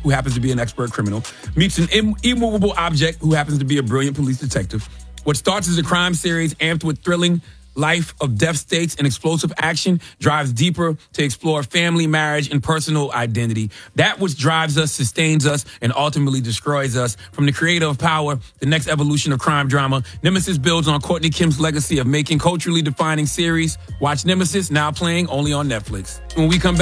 who happens to be an expert criminal, meets an immovable object who happens to be a brilliant police detective. What starts as a crime series amped with thrilling life of death states and explosive action drives deeper to explore family, marriage, and personal identity. That which drives us, sustains us, and ultimately destroys us. From the creator of Power, the next evolution of crime drama, Nemesis builds on Courtney Kim's legacy of making culturally defining series. Watch Nemesis, now playing only on Netflix. When we come back,